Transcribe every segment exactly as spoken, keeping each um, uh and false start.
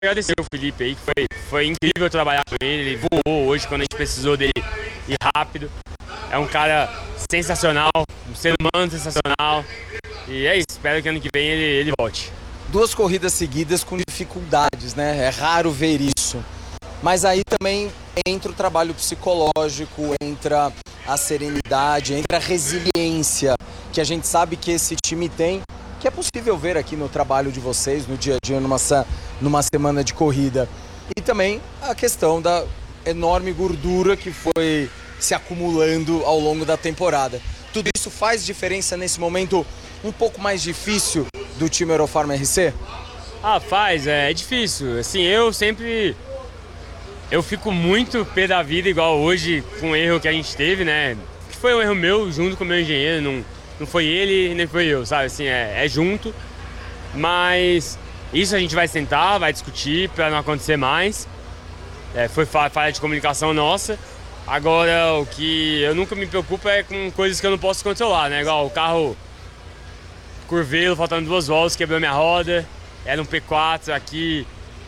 agradecer o Felipe aí, que foi, foi incrível trabalhar com ele, ele voou hoje quando a gente precisou dele ir rápido. É um cara sensacional, um ser humano sensacional. E é isso, espero que ano que vem ele, ele volte. Duas corridas seguidas com dificuldades, né? É raro ver isso. Mas aí também entra o trabalho psicológico, entra a serenidade, entra a resiliência, que a gente sabe que esse time tem, que é possível ver aqui no trabalho de vocês, no dia a dia, numa, numa semana de corrida. E também a questão da enorme gordura que foi se acumulando ao longo da temporada. Tudo isso faz diferença nesse momento um pouco mais difícil do time Aerofarma R C? Ah, faz, é, é difícil. Assim, eu sempre... Eu fico muito pé da vida, igual hoje, com o erro que a gente teve, né? Que foi um erro meu junto com o meu engenheiro, não, não foi ele nem foi eu, sabe? Assim, é, é junto. Mas isso a gente vai sentar, vai discutir para não acontecer mais. É, foi falha de comunicação nossa. Agora, o que eu nunca me preocupo é com coisas que eu não posso controlar, né? Igual o carro curveiro, faltando duas voltas, quebrou minha roda. Era um P quatro aqui,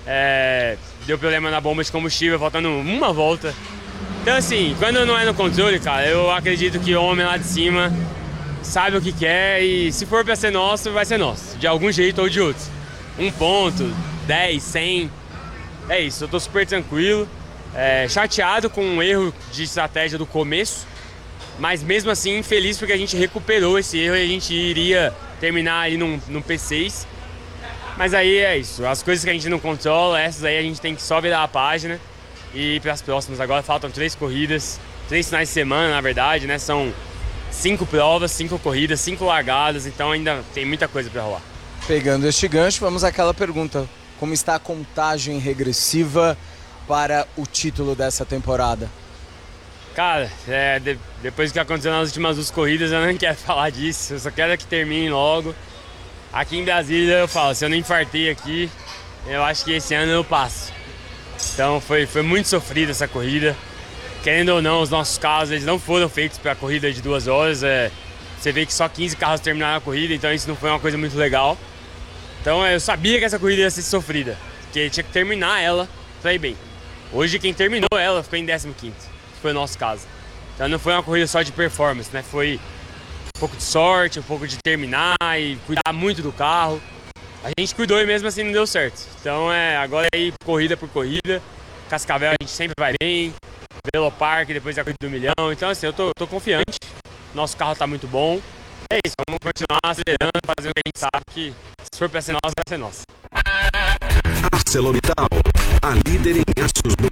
é, deu problema na bomba de combustível, faltando uma volta. Então assim, quando não é no controle, cara, eu acredito que o homem lá de cima sabe o que quer e se for pra ser nosso, vai ser nosso, de algum jeito ou de outro. Um ponto, dez, cem, é isso, eu tô super tranquilo. É, chateado com um erro de estratégia do começo, mas mesmo assim feliz porque a gente recuperou esse erro e a gente iria terminar aí num, num P seis. Mas aí é isso, as coisas que a gente não controla, essas aí a gente tem que só virar a página e ir para as próximas. Agora faltam três corridas, três finais de semana na verdade, né? São cinco provas, cinco corridas, cinco largadas, então ainda tem muita coisa para rolar. Pegando este gancho, vamos àquela pergunta: como está a contagem regressiva para o título dessa temporada? Cara, é, de, depois do que aconteceu nas últimas duas corridas, eu não quero falar disso, eu só quero que termine logo. Aqui em Brasília eu falo, se eu não infartei aqui, eu acho que esse ano eu passo. Então foi, foi muito sofrida essa corrida. Querendo ou não, os nossos carros eles não foram feitos para a corrida de duas horas. É, você vê que só quinze carros terminaram a corrida, então isso não foi uma coisa muito legal. Então eu sabia que essa corrida ia ser sofrida, porque tinha que terminar ela para ir bem. Hoje quem terminou ela ficou em décimo quinto, que foi o nosso caso. Então não foi uma corrida só de performance, né? Foi um pouco de sorte, um pouco de terminar e cuidar muito do carro. A gente cuidou e mesmo assim não deu certo. Então é, agora é ir corrida por corrida. Cascavel a gente sempre vai bem. Velopark, depois a corrida do milhão. Então assim, eu tô, tô confiante. Nosso carro tá muito bom. É isso, vamos continuar acelerando, fazendo o que a gente sabe que se for pra ser nosso, vai ser nosso. ArcelorMittal, a líder em aços no